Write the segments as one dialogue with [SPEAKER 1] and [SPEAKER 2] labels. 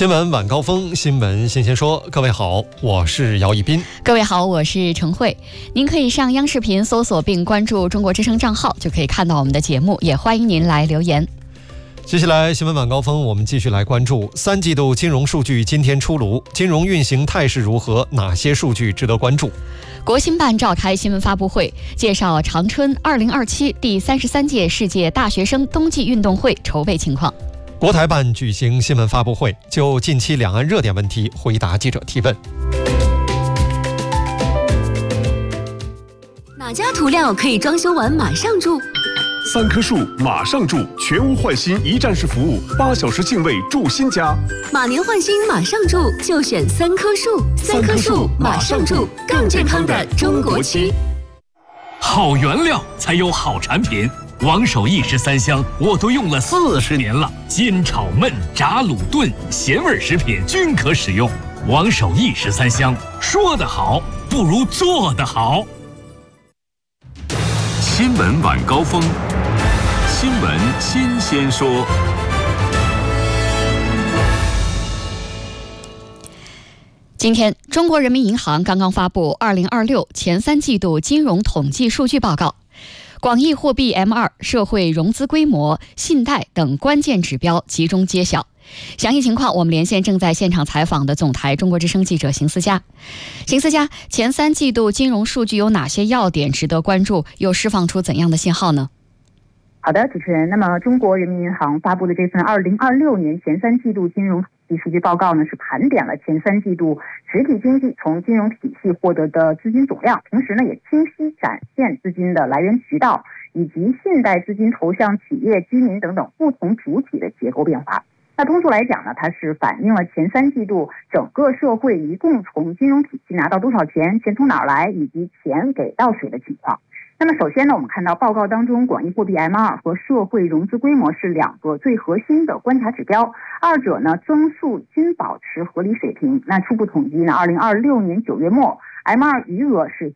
[SPEAKER 1] 新闻晚高峰，新闻新鲜说。各位好，我是姚一斌。
[SPEAKER 2] 各位好，我是程慧。您可以上央视频搜索并关注中国之声账号，就可以看到我们的节目，也欢迎您来留言。
[SPEAKER 1] 接下来新闻晚高峰，我们继续来关注三季度金融数据今天出炉，金融运行态势如何？哪些数据值得关注？
[SPEAKER 2] 国新办召开新闻发布会，介绍长春2027第33届世界大学生冬季运动会筹备情况。
[SPEAKER 1] 国台办举行新闻发布会，就近期两岸热点问题回答记者提问。
[SPEAKER 3] 哪家涂料可以装修完马上住
[SPEAKER 4] ？3棵树马上住，全屋换新一站式服务，8小时净位住新家。
[SPEAKER 3] 马年换新马上住，就选3棵树。3棵树马上住，更健康的中国区。
[SPEAKER 5] 好原料才有好产品。王守义13香我都用了40年了，煎炒焖炸卤炖咸味食品均可使用。王守义13香，说得好不如做得好。
[SPEAKER 6] 新闻晚高峰，新闻新鲜说。
[SPEAKER 2] 今天，中国人民银行刚刚发布2026前3季度金融统计数据报告，广义货币 M2、社会融资规模、信贷等关键指标集中揭晓。详细情况，我们连线正在现场采访的总台中国之声记者邢思佳。邢思佳，前3季度金融数据有哪些要点值得关注？又释放出怎样的信号呢？
[SPEAKER 7] 好的，主持人。那么，中国人民银行发布的这份2026年前3季度金融统计数据报告呢，是盘点了前3季度实体经济从金融体系获得的资金总量，同时呢，也清晰展现资金的来源渠道以及信贷资金投向企业、居民等等不同主体的结构变化。那通俗来讲呢，它是反映了前3季度整个社会一共从金融体系拿到多少钱，钱从哪儿来，以及钱给到谁的情况。那么首先呢，我们看到报告当中，广义货币 M2 和社会融资规模是2个最核心的观察指标，二者呢增速均保持合理水平。那初步统计呢，2026年9月末 M2 余额是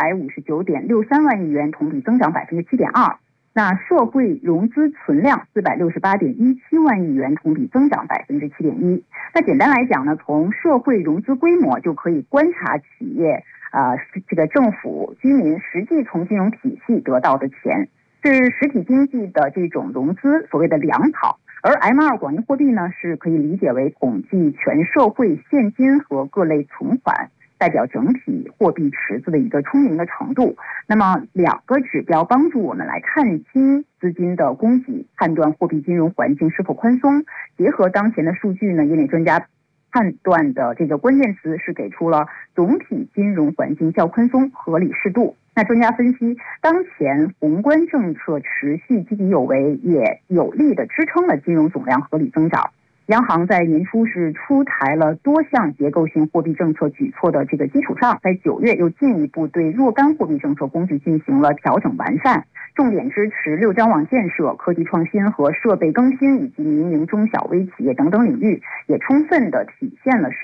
[SPEAKER 7] 359.63万亿元，同比增长7.2%。那社会融资存量468.17万亿元，同比增长7.1%。那简单来讲呢，从社会融资规模就可以观察企业这个政府、居民实际从金融体系得到的钱，是实体经济的这种融资所谓的粮草。而 M2 广义货币呢，是可以理解为统计全社会现金和各类存款，代表整体货币池子的一个充盈的程度。那么2个指标帮助我们来看清资金的供给，判断货币金融环境是否宽松。结合当前的数据呢，业内专家判断的这个关键词是给出了总体金融环境较宽松、合理适度。那专家分析，当前宏观政策持续积极有为，也有力的支撑了金融总量合理增长。央行在年初是出台了多项结构性货币政策举措的这个基础上，在9月又进一步对若干货币政策工具进行了调整完善，重点支持6张网建设、科技创新和设备更新以及民营中小微企业等等领域，也充分的体现了